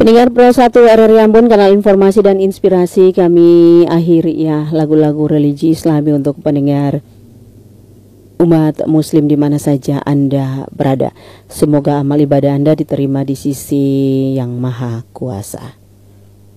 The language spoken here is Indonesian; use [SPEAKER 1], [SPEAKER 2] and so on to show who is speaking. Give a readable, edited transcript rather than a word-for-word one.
[SPEAKER 1] Pendengar Pro 1 RRI Ambon, kanal informasi dan inspirasi, kami akhiri ya lagu-lagu religi Islami untuk pendengar umat muslim di mana saja Anda berada. Semoga amal ibadah Anda diterima di sisi Yang Maha Kuasa.